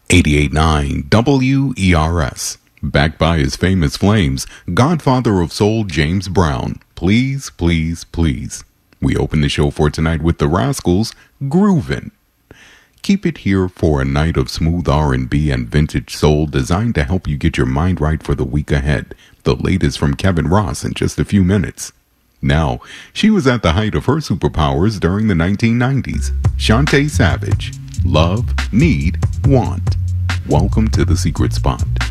88.9 WERS. Backed by his famous flames, Godfather of Soul James Brown. Please, please, please. We open the show for tonight with the Rascals, Groovin'. Keep it here for a night of smooth R&B and vintage soul designed to help you get your mind right for the week ahead. The latest from Kevin Ross in just a few minutes. Now, she was at the height of her superpowers during the 1990s. Shantae Savage. Love, Need, Want. Welcome to The Secret Spot.